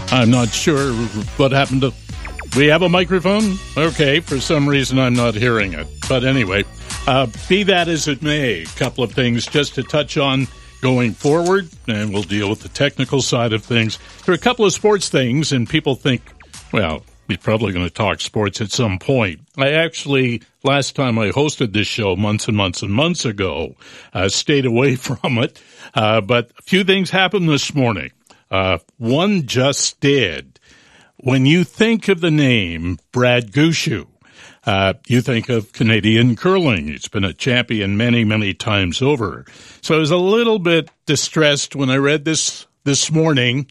I'm not sure what happened to... We have a microphone? Okay, for some reason I'm not hearing it. But anyway, be that as it may, a couple of things just to touch on going forward, and we'll deal with the technical side of things. There are a couple of sports things, and people think, well, we're probably going to talk sports at some point. I actually, last time I hosted this show months and months and months ago, stayed away from it. But a few things happened this morning. One just did. When you think of the name Brad Gushue, you think of Canadian curling. He's been a champion many, many times over. So I was a little bit distressed when I read this morning.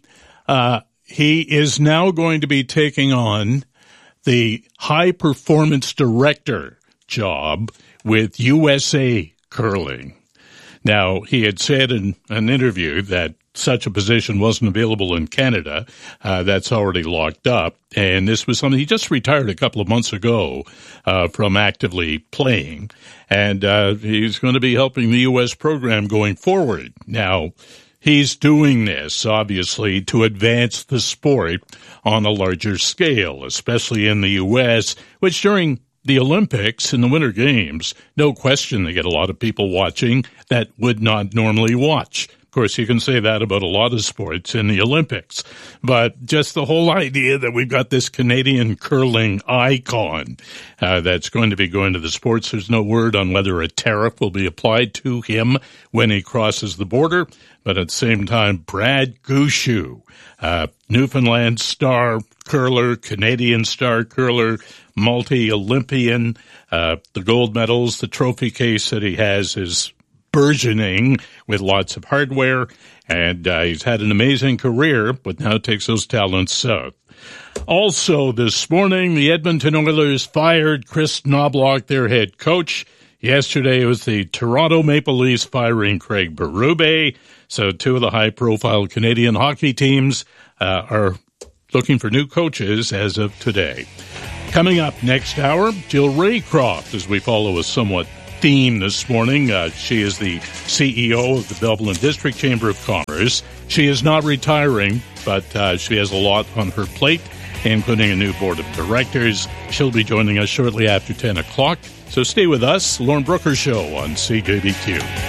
He is now going to be taking on the high performance director job with USA Curling. Now, he had said in an interview that such a position wasn't available in Canada. That's already locked up. And this was something he just retired a couple of months ago from actively playing. And he's going to be helping the U.S. program going forward. Now, he's doing this, obviously, to advance the sport on a larger scale, especially in the U.S., which during the Olympics and the Winter Games, no question they get a lot of people watching that would not normally watch. Of course, you can say that about a lot of sports in the Olympics, but just the whole idea that we've got this Canadian curling icon that's going to be going to the sports. There's no word on whether a tariff will be applied to him when he crosses the border, but at the same time, Brad Gushue, Newfoundland star curler, Canadian star curler, multi-Olympian, the gold medals, the trophy case that he has is burgeoning with lots of hardware, and he's had an amazing career, but now takes those talents south. Also this morning, the Edmonton Oilers fired Chris Knobloch, their head coach. Yesterday it was the Toronto Maple Leafs firing Craig Berube. So two of the high-profile Canadian hockey teams are looking for new coaches as of today. Coming up next hour, Jill Raycroft, as we follow a somewhat theme this morning. She is the CEO of the Dublin District Chamber of Commerce. She is not retiring, but she has a lot on her plate, including a new board of directors. She'll be joining us shortly after 10 o'clock. So stay with us, Lauren Brooker Show on CJBQ.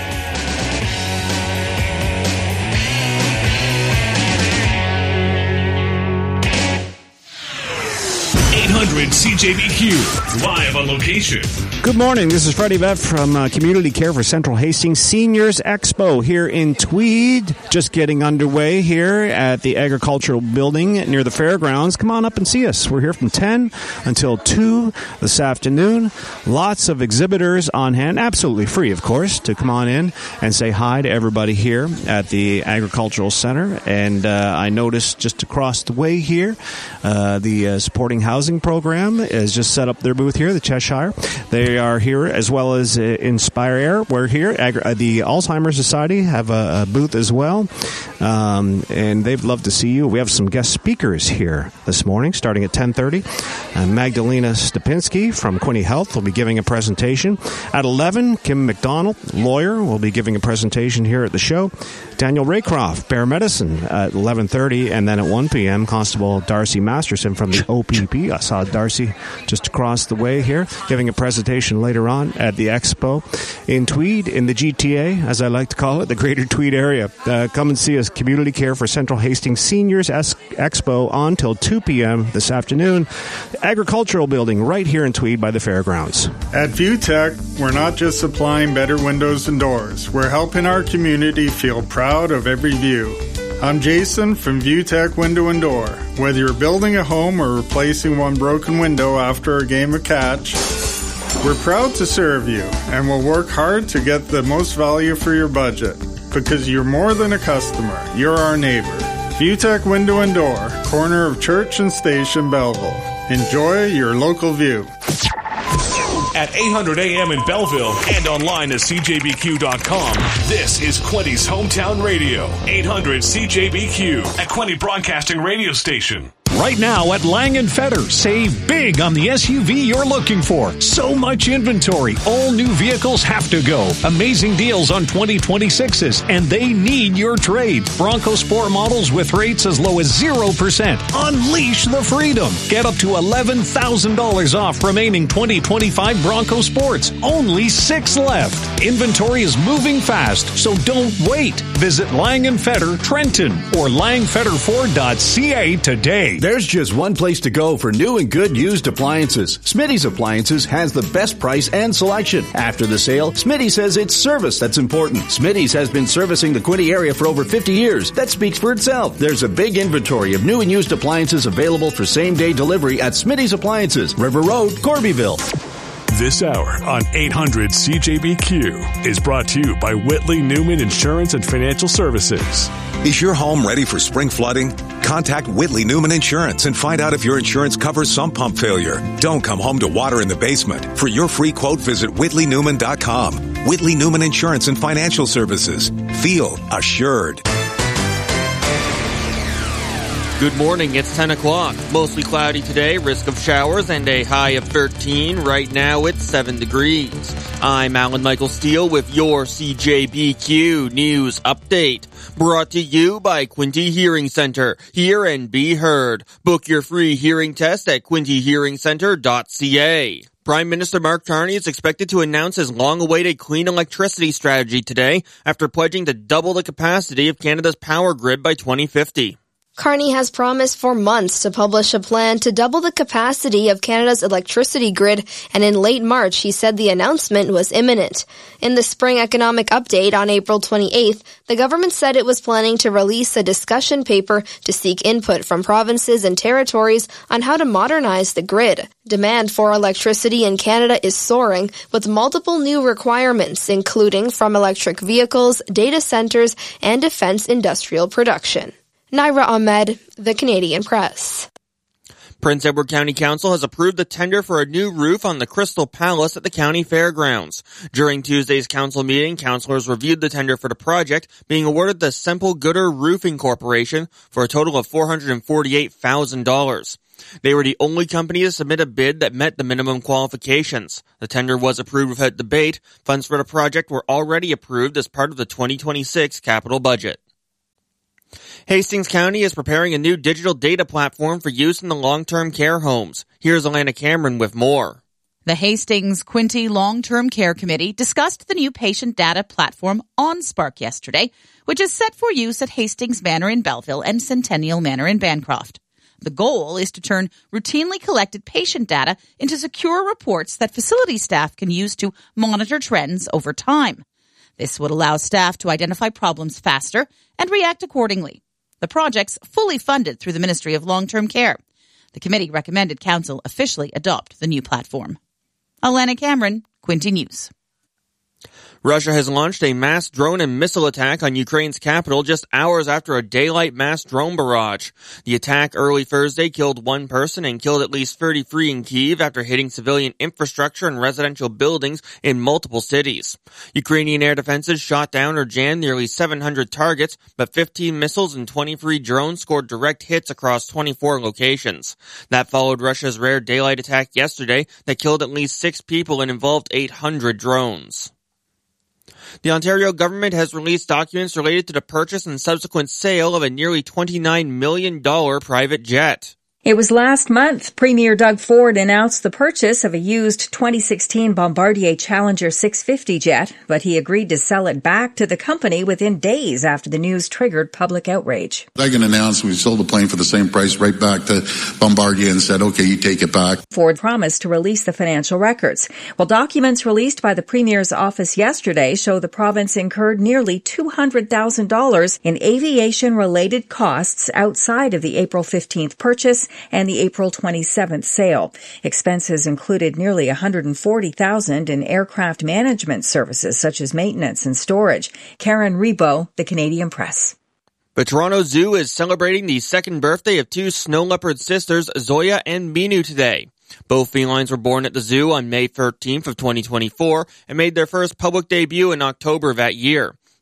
800 CJBQ, live on location. Good morning. This is Freddie Vett from Community Care for Central Hastings Seniors Expo here in Tweed. Just getting underway here at the Agricultural Building near the fairgrounds. Come on up and see us. We're here from 10 until 2 this afternoon. Lots of exhibitors on hand, absolutely free, of course, to come on in and say hi to everybody here at the Agricultural Center. And I noticed just across the way here, the Supporting Housing Program has just set up their booth here, the Cheshire. They are here, as well as Inspire Air. We're here. The Alzheimer's Society have a booth as well, and they'd love to see you. We have some guest speakers here this morning, starting at 10:30. Magdalena Stepinski from Quinte Health will be giving a presentation. At 11, Kim McDonald, lawyer, will be giving a presentation here at the show. Daniel Raycroft, paramedicine, at 11:30, and then at 1 p.m., Constable Darcy Masterson from the OPP. I saw Darcy just across the way here, giving a presentation later on at the Expo in Tweed, in the GTA, as I like to call it, the Greater Tweed area. Come and see us, Community Care for Central Hastings Seniors Expo on till 2 p.m. this afternoon. Agricultural Building right here in Tweed by the fairgrounds. At ViewTech, we're not just supplying better windows and doors. We're helping our community feel proud of every view. I'm Jason from ViewTech Window and Door. Whether you're building a home or replacing one broken window after a game of catch, we're proud to serve you, and we'll work hard to get the most value for your budget. Because you're more than a customer, you're our neighbor. ViewTech Window and Door, corner of Church and Station, Belleville. Enjoy your local view. At 800 AM in Belleville and online at CJBQ.com, this is Quinte's Hometown Radio. 800 CJBQ, a Quinte Broadcasting radio station. Right now at Lang & Fetter, save big on the SUV you're looking for. So much inventory. All new vehicles have to go. Amazing deals on 2026s, and they need your trade. Bronco Sport models with rates as low as 0%. Unleash the freedom. Get up to $11,000 off remaining 2025 Bronco Sports. Only 6 left. Inventory is moving fast, so don't wait. Visit Lang & Fetter, Trenton, or langfetterford.ca today. There's just one place to go for new and good used appliances. Smitty's Appliances has the best price and selection. After the sale, Smitty says it's service that's important. Smitty's has been servicing the Quinte area for over 50 years. That speaks for itself. There's a big inventory of new and used appliances available for same-day delivery at Smitty's Appliances, River Road, Corbyville. This hour on 800 CJBQ is brought to you by Whitley Newman Insurance and Financial Services. Is your home ready for spring flooding? Contact Whitley Newman Insurance and find out if your insurance covers sump pump failure. Don't come home to water in the basement. For your free quote, visit WhitleyNewman.com. Whitley Newman Insurance and Financial Services. Feel assured. Good morning, it's 10 o'clock. Mostly cloudy today, risk of showers, and a high of 13. Right now it's 7 degrees. I'm Alan Michael Steele with your CJBQ News Update. Brought to you by Quinte Hearing Center. Hear and be heard. Book your free hearing test at quintehearingcenter.ca. Prime Minister Mark Carney is expected to announce his long-awaited clean electricity strategy today after pledging to double the capacity of Canada's power grid by 2050. Carney has promised for months to publish a plan to double the capacity of Canada's electricity grid, and in late March he said the announcement was imminent. In the Spring Economic Update on April 28th, the government said it was planning to release a discussion paper to seek input from provinces and territories on how to modernize the grid. Demand for electricity in Canada is soaring, with multiple new requirements, including from electric vehicles, data centers, and defense industrial production. Naira Ahmed, The Canadian Press. Prince Edward County Council has approved the tender for a new roof on the Crystal Palace at the county fairgrounds. During Tuesday's council meeting, councillors reviewed the tender for the project, being awarded the Semple Gooder Roofing Corporation for a total of $448,000. They were the only company to submit a bid that met the minimum qualifications. The tender was approved without debate. Funds for the project were already approved as part of the 2026 capital budget. Hastings County is preparing a new digital data platform for use in the long-term care homes. Here's Alana Cameron with more. The Hastings Quinte Long-Term Care Committee discussed the new patient data platform OnSpark yesterday, which is set for use at Hastings Manor in Belleville and Centennial Manor in Bancroft. The goal is to turn routinely collected patient data into secure reports that facility staff can use to monitor trends over time. This would allow staff to identify problems faster and react accordingly. The project's fully funded through the Ministry of Long-Term Care. The committee recommended Council officially adopt the new platform. Alana Cameron, Quinte News. Russia has launched a mass drone and missile attack on Ukraine's capital just hours after a daylight mass drone barrage. The attack early Thursday killed one person and killed at least 33 in Kyiv after hitting civilian infrastructure and residential buildings in multiple cities. Ukrainian air defenses shot down or jammed nearly 700 targets, but 15 missiles and 23 drones scored direct hits across 24 locations. That followed Russia's rare daylight attack yesterday that killed at least 6 people and involved 800 drones. The Ontario government has released documents related to the purchase and subsequent sale of a nearly $29 million private jet. It was last month Premier Doug Ford announced the purchase of a used 2016 Bombardier Challenger 650 jet, but he agreed to sell it back to the company within days after the news triggered public outrage. Doug announced we sold the plane for the same price right back to Bombardier and said, okay, you take it back. Ford promised to release the financial records. Well, documents released by the Premier's office yesterday show the province incurred nearly $200,000 in aviation-related costs outside of the April 15th purchase and the April 27th sale. Expenses included nearly $140,000 in aircraft management services such as maintenance and storage. Karen Rebo, The Canadian Press. The Toronto Zoo is celebrating the second birthday of 2 snow leopard sisters, Zoya and Minu, today. Both felines were born at the zoo on May 13th of 2024 and made their first public debut in October of that year.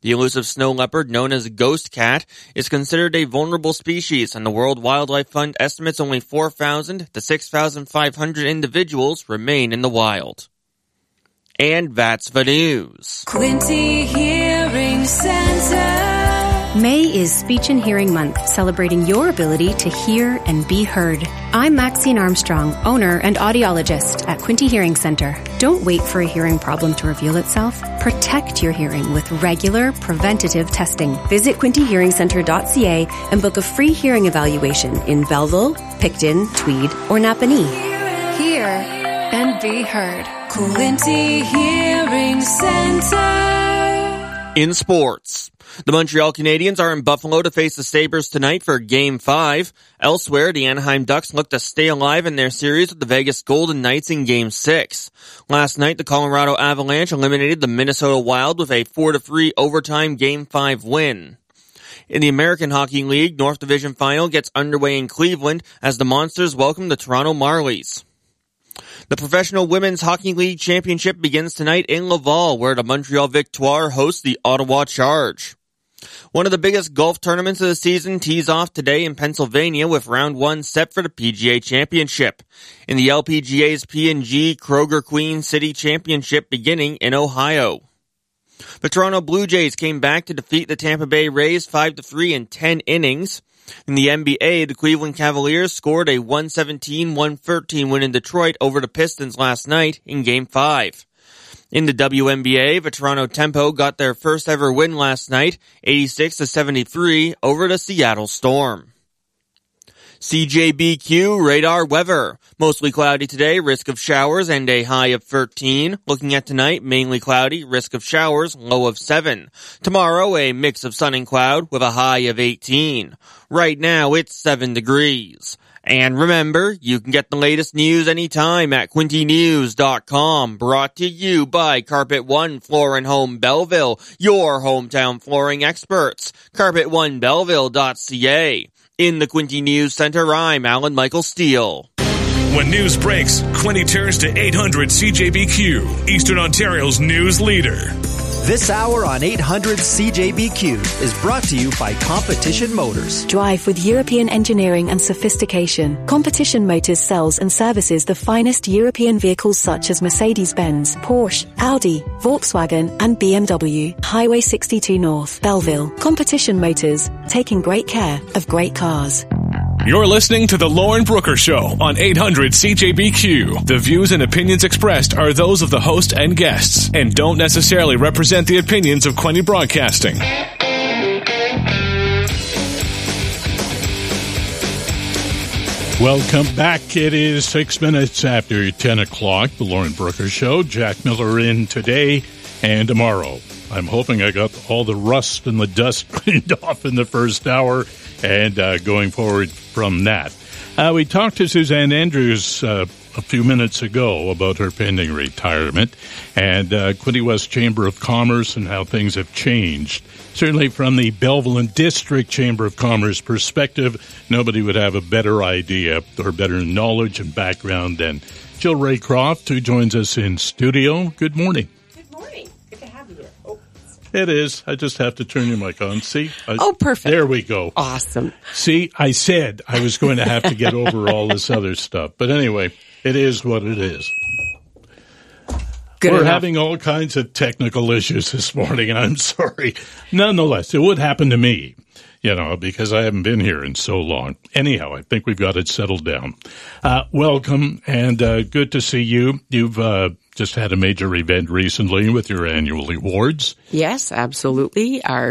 The elusive snow leopard, known as a ghost cat, is considered a vulnerable species, and the World Wildlife Fund estimates only 4,000 to 6,500 individuals remain in the wild. And that's the news. Quinty Hearing Center. May is Speech and Hearing Month, celebrating your ability to hear and be heard. I'm Maxine Armstrong, owner and audiologist at Quinty Hearing Center. Don't wait for a hearing problem to reveal itself. Protect your hearing with regular preventative testing. Visit quintyhearingcenter.ca and book a free hearing evaluation in Belleville, Picton, Tweed, or Napanee. Hear and be heard. Quinty Hearing Center. In sports, the Montreal Canadiens are in Buffalo to face the Sabres tonight for Game 5. Elsewhere, the Anaheim Ducks look to stay alive in their series with the Vegas Golden Knights in Game 6. Last night, the Colorado Avalanche eliminated the Minnesota Wild with a 4-3 overtime Game 5 win. In the American Hockey League, North Division Final gets underway in Cleveland as the Monsters welcome the Toronto Marlies. The Professional Women's Hockey League Championship begins tonight in Laval, where the Montreal Victoire hosts the Ottawa Charge. One of the biggest golf tournaments of the season tees off today in Pennsylvania with round 1 set for the PGA Championship. In the LPGA's P&G Kroger Queen City Championship beginning in Ohio. The Toronto Blue Jays came back to defeat the Tampa Bay Rays 5-3 in 10 innings. In the NBA, the Cleveland Cavaliers scored a 117-113 win in Detroit over the Pistons last night in Game 5. In the WNBA, the Toronto Tempo got their first ever win last night, 86-73 over the Seattle Storm. CJBQ radar weather. Mostly cloudy today, risk of showers and a high of 13. Looking at tonight, mainly cloudy, risk of showers, low of 7. Tomorrow, a mix of sun and cloud with a high of 18. Right now, it's 7 degrees. And remember, you can get the latest news anytime at QuintyNews.com. Brought to you by Carpet One Floor and Home Belleville, your hometown flooring experts. CarpetOneBelleville.ca. In the Quinty News Center, I'm Alan Michael Steele. When news breaks, Quinty turns to 800 CJBQ, Eastern Ontario's news leader. This hour on 800 CJBQ is brought to you by Competition Motors. Drive with European engineering and sophistication. Competition Motors sells and services the finest European vehicles such as Mercedes-Benz, Porsche, Audi, Volkswagen and BMW. Highway 62 North, Belleville. Competition Motors, taking great care of great cars. You're listening to The Lauren Brooker Show on 800 CJBQ. The views and opinions expressed are those of the host and guests and don't necessarily represent the opinions of Quinty Broadcasting. Welcome back. It is 6 minutes after 10 o'clock. The Lauren Brooker Show. Jack Miller in today and tomorrow. I'm hoping I got all the rust and the dust cleaned off in the first hour and going forward from that. We talked to Suzanne Andrews a few minutes ago about her pending retirement and Quinte West Chamber of Commerce and how things have changed. Certainly from the Belleville and District Chamber of Commerce perspective, nobody would have a better idea or better knowledge and background than Jill Raycroft, who joins us in studio. Good morning. Good morning. Good to have you here. Oh. It is. I just have to turn your mic on. See? Perfect. There we go. Awesome. See, I said I was going to have to get over all this other stuff. But anyway, it is what it is. We're having all kinds of technical issues this morning, and I'm sorry. Nonetheless, it would happen to me, because I haven't been here in so long. Anyhow, I think we've got it settled down. Welcome, and good to see you. You've just had a major event recently with your annual awards. Yes, absolutely. Our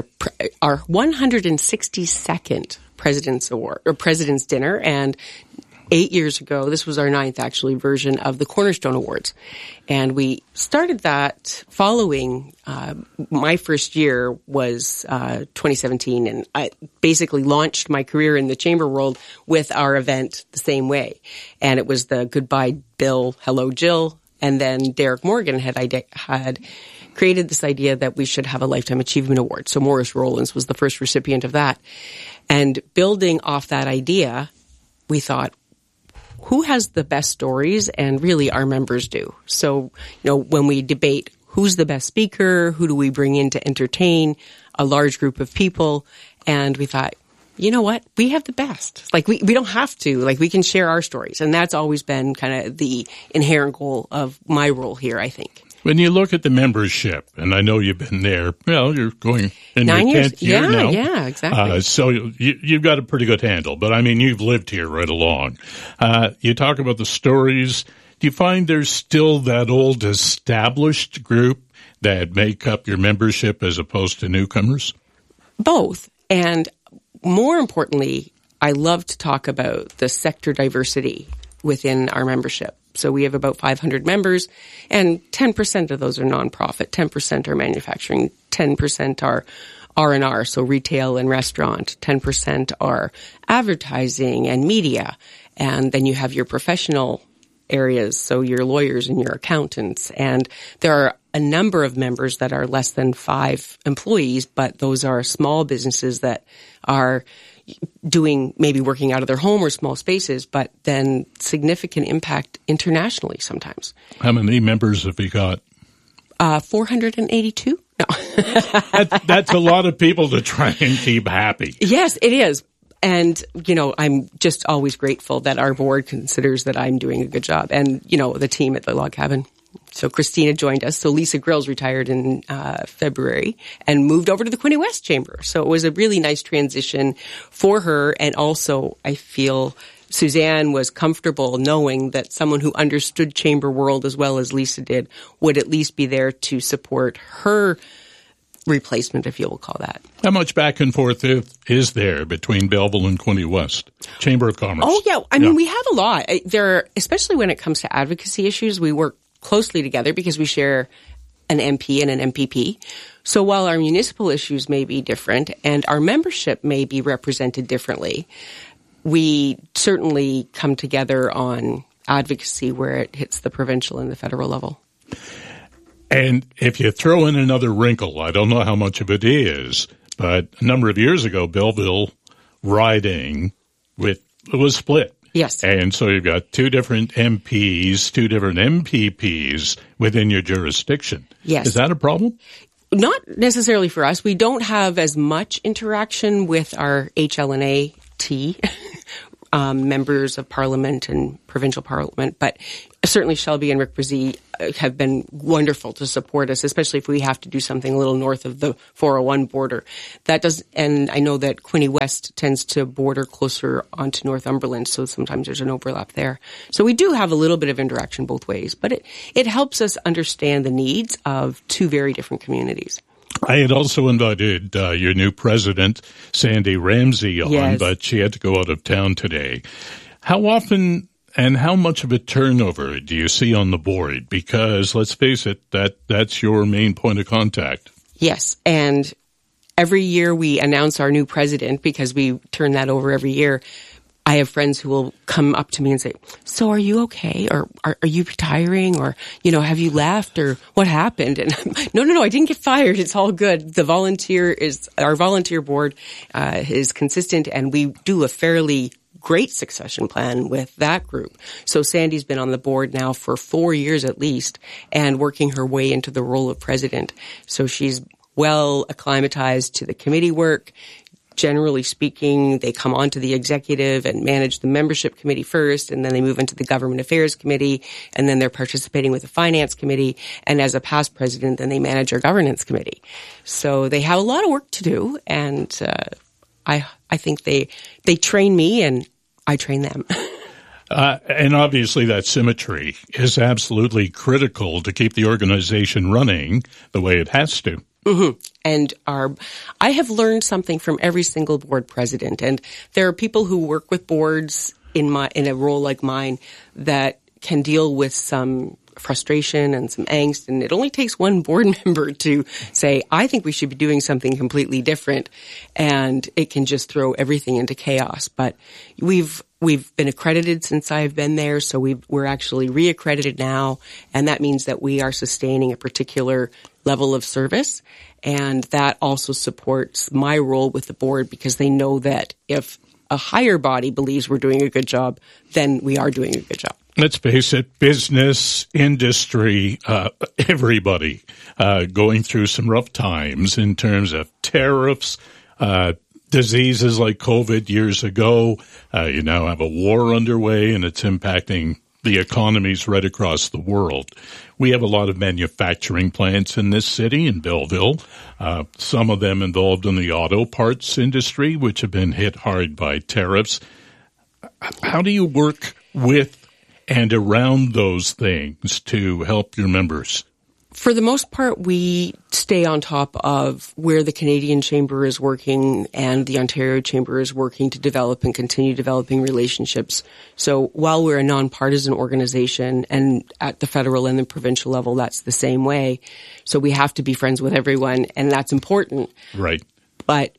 162nd President's Award, or President's Dinner, and 8 years ago, this was our 9th actually version of the Cornerstone Awards. And we started that following, my first year was 2017, and I basically launched my career in the chamber world with our event the same way. And it was the Goodbye Bill, Hello Jill, and then Derek Morgan had created this idea that we should have a Lifetime Achievement Award. So Morris Rollins was the first recipient of that. And building off that idea, we thought, who has the best stories? And really our members do. So, when we debate who's the best speaker, who do we bring in to entertain, a large group of people. And we thought, you know what? We have the best. Like, we don't have to. Like, we can share our stories. And that's always been kind of the inherent goal of my role here, I think. When you look at the membership, and I know you've been there, well, you're going in 9 your years. 10th year now. Yeah, exactly. So you've got a pretty good handle. But, I mean, you've lived here right along. You talk about the stories. Do you find there's still that old established group that make up your membership as opposed to newcomers? Both. And more importantly, I love to talk about the sector diversity within our membership. So we have about 500 members, and 10% of those are nonprofit, 10% are manufacturing, 10% are R&R, so retail and restaurant, 10% are advertising and media, and then you have your professional areas, so your lawyers and your accountants. And there are a number of members that are less than 5 employees, but those are small businesses that are maybe working out of their home or small spaces, but then significant impact internationally sometimes. How many members have you got? 482? No. That's a lot of people to try and keep happy. Yes, it is. And, I'm just always grateful that our board considers that I'm doing a good job. And, the team at the Log Cabin. So Christina joined us. So Lisa Grills retired in February and moved over to the Quinte West Chamber. So it was a really nice transition for her. And also, I feel Suzanne was comfortable knowing that someone who understood chamber world as well as Lisa did would at least be there to support her replacement, if you will call that. How much back and forth is there between Belleville and Quinte West Chamber of Commerce? Oh, yeah. I mean, we have a lot. Especially when it comes to advocacy issues, we work closely together because we share an MP and an MPP. So while our municipal issues may be different and our membership may be represented differently, we certainly come together on advocacy where it hits the provincial and the federal level. And if you throw in another wrinkle, I don't know how much of it is, but a number of years ago, Belleville riding was split. Yes. And so you've got 2 different MPs, 2 different MPPs within your jurisdiction. Yes. Is that a problem? Not necessarily for us. We don't have as much interaction with our HLNA-T members of Parliament and provincial Parliament, but certainly Shelby and Rick Brzee have been wonderful to support us, especially if we have to do something a little north of the 401 border. And I know that Quinte West tends to border closer onto Northumberland, so sometimes there's an overlap there. So we do have a little bit of interaction both ways, but it helps us understand the needs of 2 very different communities. I had also invited your new president, Sandy Ramsey, on, yes, but she had to go out of town today. How often and how much of a turnover do you see on the board? Because let's face it, that's your main point of contact. Yes, and every year we announce our new president because we turn that over every year. I have friends who will come up to me and say, so are you okay? Or are you retiring? Or, have you left? Or what happened? And no, I didn't get fired. It's all good. Our volunteer board is consistent, and we do a fairly great succession plan with that group. So Sandy's been on the board now for 4 years at least and working her way into the role of president. So she's well acclimatized to the committee work. Generally speaking, they come onto the executive and manage the membership committee first, and then they move into the government affairs committee, and then they're participating with the finance committee, and as a past president, then they manage our governance committee. So they have a lot of work to do, and I think they train me, and I train them. And obviously that symmetry is absolutely critical to keep the organization running the way it has to. Mm-hmm. And I have learned something from every single board president. And there are people who work with boards in a role like mine that can deal with some frustration and some angst. And it only takes one board member to say, I think we should be doing something completely different. And it can just throw everything into chaos. But we've been accredited since I've been there, so we're actually reaccredited now, and that means that we are sustaining a particular level of service, and that also supports my role with the board because they know that if a higher body believes we're doing a good job, then we are doing a good job. Let's face it, business, industry, everybody going through some rough times in terms of tariffs, diseases like COVID years ago. You now have a war underway, and it's impacting the economies right across the world. We have a lot of manufacturing plants in this city, in Belleville, some of them involved in the auto parts industry, which have been hit hard by tariffs. How do you work with and around those things to help your members? For the most part, we stay on top of where the Canadian Chamber is working and the Ontario Chamber is working to develop and continue developing relationships. So while we're a nonpartisan organization, and at the federal and the provincial level, that's the same way. So we have to be friends with everyone, and that's important. Right. But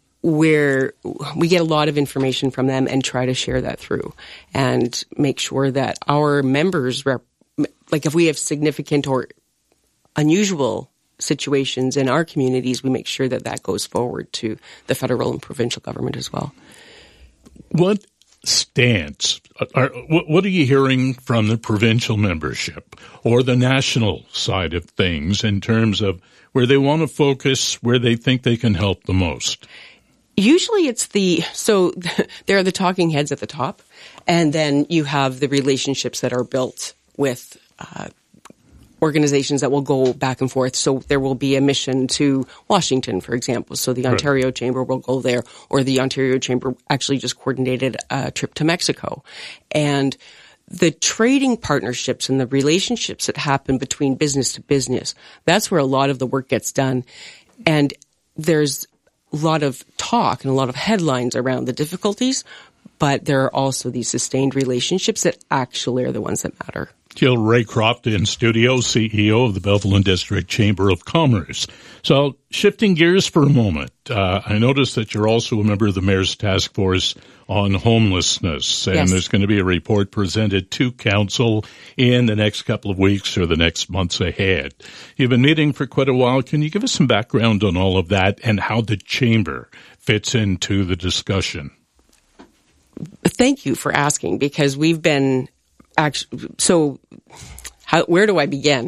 we get a lot of information from them and try to share that through and make sure that our members, like if we have significant or unusual situations in our communities, we make sure that that goes forward to the federal and provincial government as well. What stance, what are you hearing from the provincial membership or the national side of things in terms of where they want to focus, where they think they can help the most? Usually there are the talking heads at the top, and then you have the relationships that are built with organizations that will go back and forth. So there will be a mission to Washington, for example. So the Ontario Chamber will go there, or the Ontario Chamber actually just coordinated a trip to Mexico. And the trading partnerships and the relationships that happen between business to business, that's where a lot of the work gets done. And there's a lot of talk and a lot of headlines around the difficulties, but there are also these sustained relationships that actually are the ones that matter. Jill Raycroft in studio, CEO of the Belleville and District Chamber of Commerce. So shifting gears for a moment, I noticed that you're also a member of the Mayor's Task Force on Homelessness, and There's going to be a report presented to Council in the next couple of weeks or the next months ahead. You've been meeting for quite a while. Can you give us some background on all of that and how the Chamber fits into the discussion? Thank you for asking, because we've been where do I begin?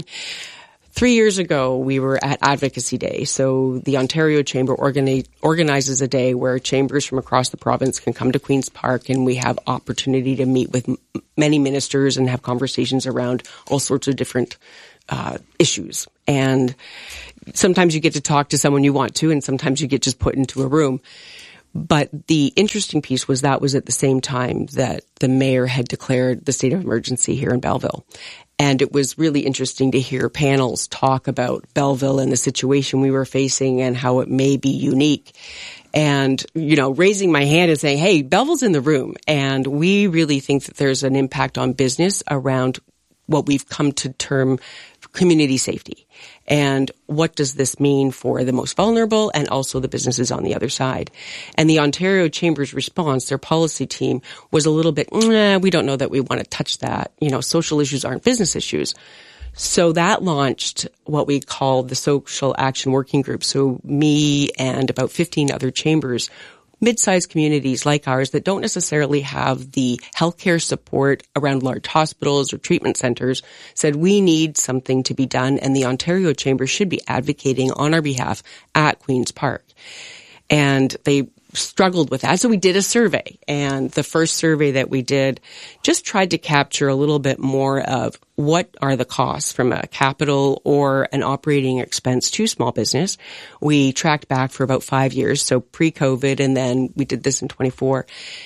3 years ago, we were at Advocacy Day. So the Ontario Chamber organizes a day where chambers from across the province can come to Queen's Park, and we have opportunity to meet with many ministers and have conversations around all sorts of different issues. And sometimes you get to talk to someone you want to, and sometimes you get just put into a room. But the interesting piece was that was at the same time that the mayor had declared the state of emergency here in Belleville. And it was really interesting to hear panels talk about Belleville and the situation we were facing and how it may be unique. And, raising my hand and saying, hey, Belleville's in the room. And we really think that there's an impact on business around what we've come to term community safety. And what does this mean for the most vulnerable and also the businesses on the other side? And the Ontario Chamber's response, their policy team, was a little bit, we don't know that we want to touch that. Social issues aren't business issues. So that launched what we call the Social Action Working Group. So me and about 15 other chambers, mid-sized communities like ours that don't necessarily have the healthcare support around large hospitals or treatment centers, said we need something to be done, and the Ontario Chamber should be advocating on our behalf at Queen's Park. And they struggled with that. So we did a survey, and the first survey that we did just tried to capture a little bit more of what are the costs from a capital or an operating expense to small business. We tracked back for about 5 years, so pre-COVID, and then we did this in 24.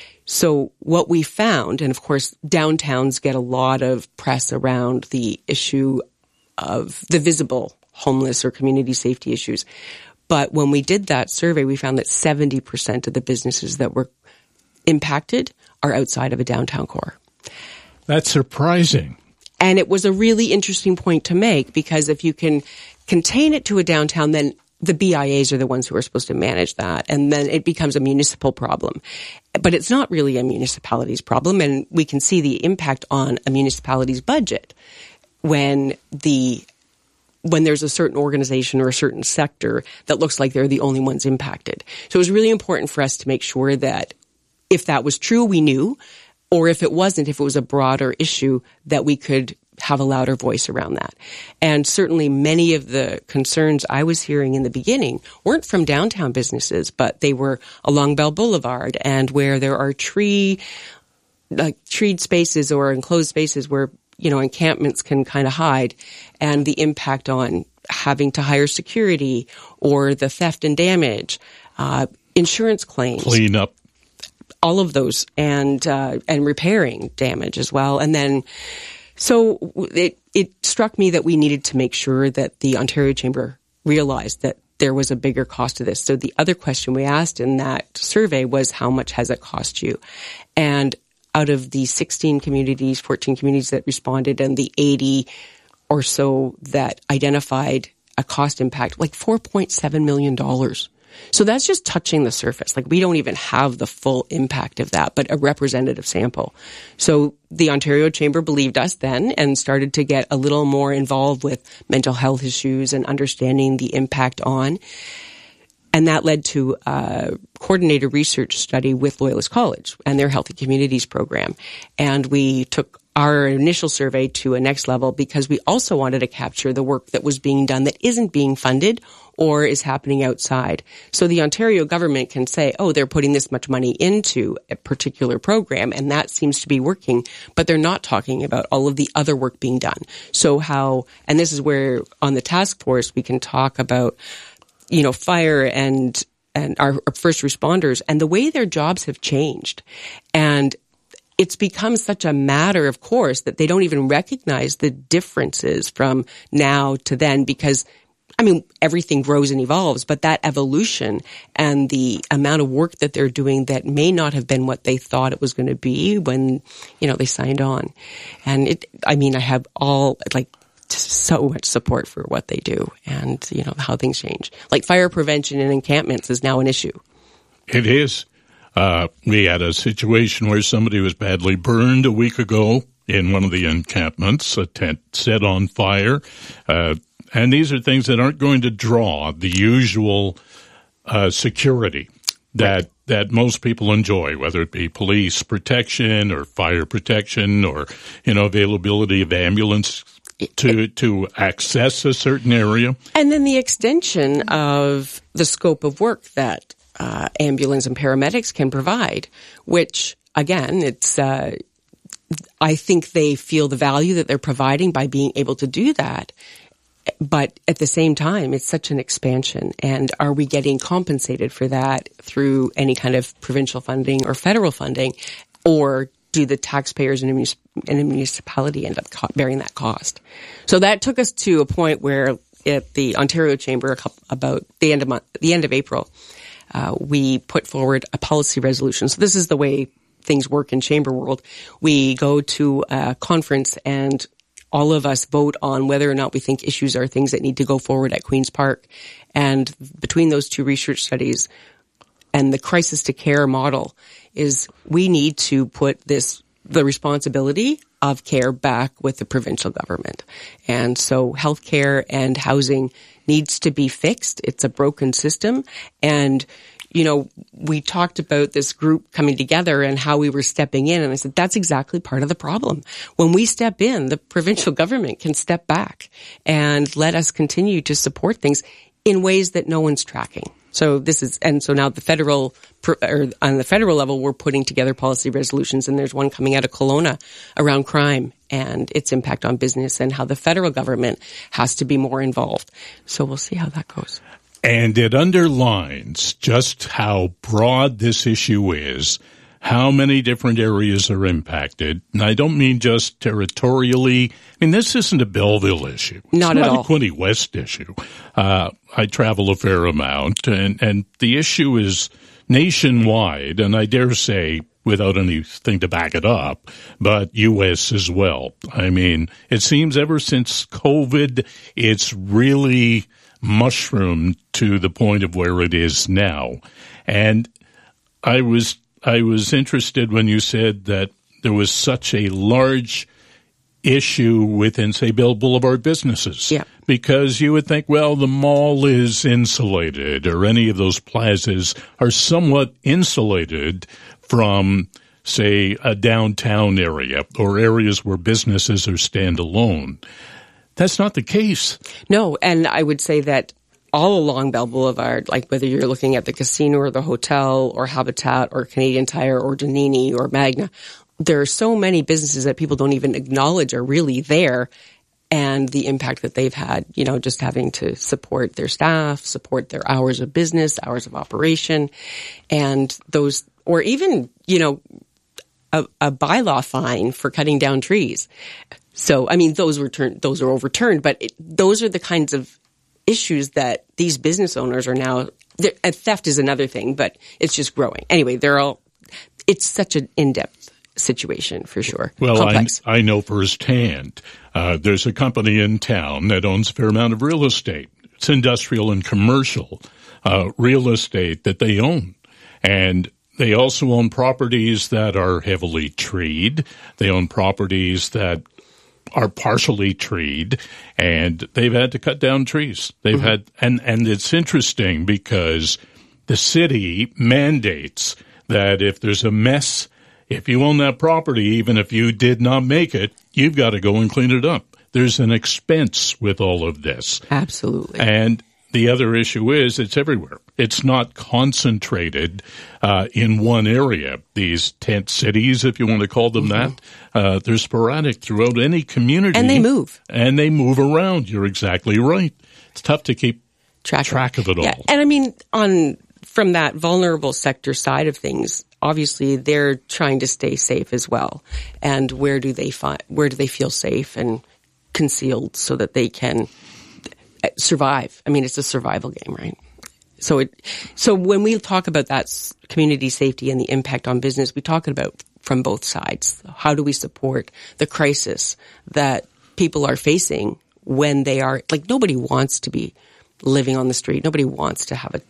So what we found, and of course downtowns get a lot of press around the issue of the visible homeless or community safety issues. But when we did that survey, we found that 70% of the businesses that were impacted are outside of a downtown core. That's surprising. And it was a really interesting point to make, because if you can contain it to a downtown, then the BIAs are the ones who are supposed to manage that. And then it becomes a municipal problem. But it's not really a municipality's problem. And we can see the impact on a municipality's budget when there's a certain organization or a certain sector that looks like they're the only ones impacted. So it was really important for us to make sure that if that was true, we knew, or if it wasn't, if it was a broader issue, that we could have a louder voice around that. And certainly many of the concerns I was hearing in the beginning weren't from downtown businesses, but they were along Bell Boulevard and where there are treed spaces or enclosed spaces where, encampments can kind of hide, and the impact on having to hire security or the theft and damage, insurance claims. Clean up. All of those and repairing damage as well. And then so it struck me that we needed to make sure that the Ontario Chamber realized that there was a bigger cost to this. So the other question we asked in that survey was, how much has it cost you? And out of the 14 communities that responded and the 80 or so that identified a cost impact, like $4.7 million. So that's just touching the surface. Like, we don't even have the full impact of that, but a representative sample. So the Ontario Chamber believed us then and started to get a little more involved with mental health issues and understanding the impact on. And that led to a coordinated research study with Loyalist College and their Healthy Communities program. And we took our initial survey to a next level because we also wanted to capture the work that was being done that isn't being funded or is happening outside. So the Ontario government can say, oh, they're putting this much money into a particular program, and that seems to be working, but they're not talking about all of the other work being done. So how, and this is where on the task force we can talk about, fire and our first responders and the way their jobs have changed. And it's become such a matter of course that they don't even recognize the differences from now to then because, everything grows and evolves, but that evolution and the amount of work that they're doing that may not have been what they thought it was going to be when, they signed on. And I have so much support for what they do and, how things change. Like fire prevention in encampments is now an issue. It is. We had a situation where somebody was badly burned a week ago in one of the encampments, a tent set on fire. And these are things that aren't going to draw the usual security that most people enjoy, whether it be police protection or fire protection or, availability of ambulance to access a certain area. And then the extension of the scope of work that ambulance and paramedics can provide, which, again, it's I think they feel the value that they're providing by being able to do that. But at the same time, it's such an expansion. And are we getting compensated for that through any kind of provincial funding or federal funding? Or do the taxpayers in a municipality end up bearing that cost? So that took us to a point where at the Ontario Chamber, about the end of April, we put forward a policy resolution. So this is the way things work in chamber world. We go to a conference and all of us vote on whether or not we think issues are things that need to go forward at Queen's Park. And between those two research studies and the crisis to care model is we need to put the responsibility of care back with the provincial government. And so healthcare and housing needs to be fixed. It's a broken system. And we talked about this group coming together and how we were stepping in. And I said, that's exactly part of the problem. When we step in, the provincial government can step back and let us continue to support things in ways that no one's tracking. So now on the federal level, we're putting together policy resolutions, and there's one coming out of Kelowna around crime and its impact on business and how the federal government has to be more involved. So we'll see how that goes. And it underlines just how broad this issue is, how many different areas are impacted. And I don't mean just territorially. This isn't a Belleville issue. Not at all. It's not a Quinte West issue. I travel a fair amount, and the issue is nationwide, and I dare say, without anything to back it up, but U.S. as well. It seems ever since COVID, it's really mushroomed to the point of where it is now. And I was interested when you said that there was such a large issue within, say, Bell Boulevard businesses. Yeah. Because you would think, well, the mall is insulated, or any of those plazas are somewhat insulated from say, a downtown area or areas where businesses are standalone. That's not the case. No, and I would say that all along Bell Boulevard, like whether you're looking at the casino or the hotel or Habitat or Canadian Tire or Danini or Magna, there are so many businesses that people don't even acknowledge are really there, and the impact that they've had, you know, just having to support their staff, support their hours of business, hours of operation, and those, or even, you know, a bylaw fine for cutting down trees. So, I mean, those are overturned, but those are the kinds of issues that these business owners are now, theft is another thing, but it's just growing. Anyway, it's such an in-depth situation for sure. Well, I know firsthand. There's a company in town that owns a fair amount of real estate. It's industrial and commercial real estate that they own. And they also own properties that are heavily treed. They own properties that are partially treed, and they've had to cut down trees. They've had, and it's interesting because the city mandates that if there's a mess, if you own that property, even if you did not make it, you've got to go and clean it up. There's an expense with all of this. Absolutely. And the other issue is it's everywhere. It's not concentrated in one area. These tent cities, if you want to call them that, they're sporadic throughout any community. And they move. And they move around. You're exactly right. It's tough to keep track of it all. Yeah. And I mean, from that vulnerable sector side of things, obviously they're trying to stay safe as well. And where do they feel safe and concealed so that they can survive? I mean, it's a survival game, right? So when we talk about that community safety and the impact on business, we talk about from both sides. How do we support the crisis that people are facing when they are, like, nobody wants to be living on the street. Nobody wants to have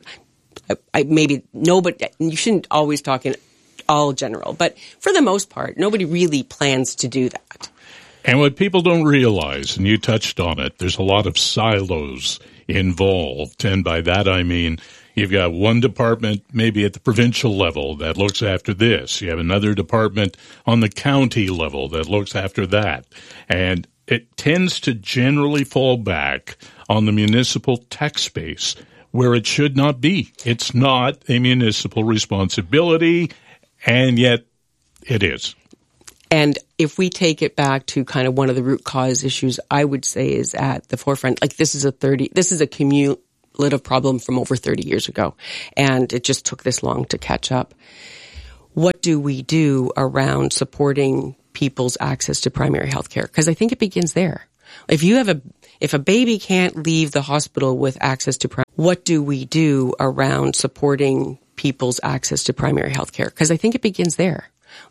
you shouldn't always talk in all general, but for the most part, nobody really plans to do that. And what people don't realize, and you touched on it, there's a lot of silos involved. And by that I mean you've got one department maybe at the provincial level that looks after this. You have another department on the county level that looks after that. And it tends to generally fall back on the municipal tax base where it should not be. It's not a municipal responsibility, and yet it is. And if we take it back to kind of one of the root cause issues, I would say is at the forefront. Like this is a cumulative problem from over 30 years ago, and it just took this long to catch up. What do we do around supporting people's access to primary health care? Because I think it begins there. If a baby can't leave the hospital with access to what do we do around supporting people's access to primary health care? Because I think it begins there.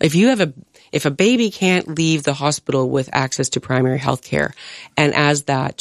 If a baby can't leave the hospital with access to primary health care, and as that